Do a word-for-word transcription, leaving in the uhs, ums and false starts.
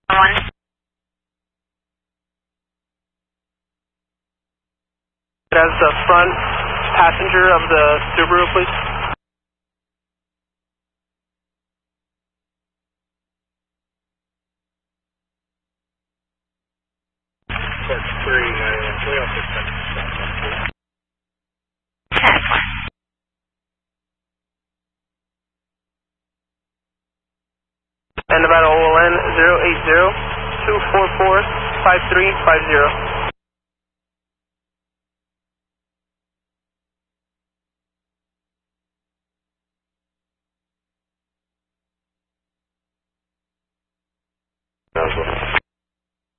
One. As the front passenger of the Subaru, please. That's three, uh, three oh six seconds. ten. And about O L N zero eight zero two four four five three five zero.